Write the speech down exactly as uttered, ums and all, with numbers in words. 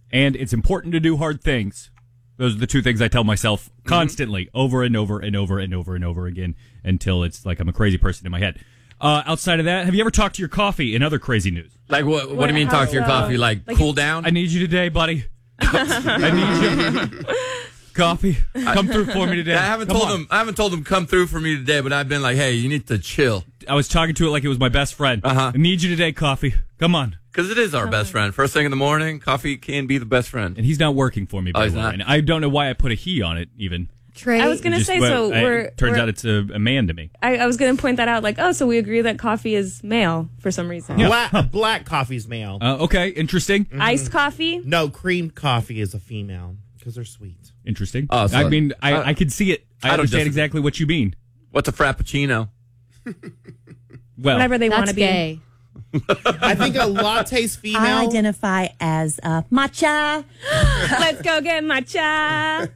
and it's important to do hard things. Those are the two things I tell myself constantly, mm-hmm. over and over and over and over and over again, until it's like I'm a crazy person in my head. Uh, outside of that, have you ever talked to your coffee in other crazy news? Like what? What, what do you mean talk to your coffee? Like, like cool down? I need you today, buddy. I need you. Coffee, come through for me today. I haven't come told on. them. I haven't told them come through for me today, but I've been like, hey, you need to chill. I was talking to it like it was my best friend. Uh-huh. I need you today, coffee. Come on. Because it is our best friend. First thing in the morning, coffee can be the best friend. And he's not working for me. Oh, he's well not? Right now. I don't know why I put a he on it, even. Trey. I was going to say, well, so I, we're... turns we're, out it's a, a man to me. I, I was going to point that out, like, oh, so we agree that coffee is male for some reason. Yeah. Black, black coffee's male. Uh, okay, interesting. Mm-hmm. Iced coffee? No, cream coffee is a female because they're sweet. Interesting. Oh, so I mean, I, I, I can see it. I, I don't understand disagree. exactly what you mean. What's a frappuccino? Well, whatever they want to be. Gay. I think a latte's female. I identify as uh, matcha. Let's go get matcha.